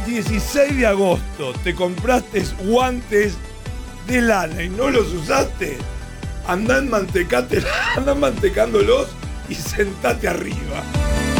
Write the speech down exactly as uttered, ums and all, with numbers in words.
dieciséis de agosto te compraste guantes de lana y no los usaste, andá, mantecate, andá mantecándolos y sentate arriba.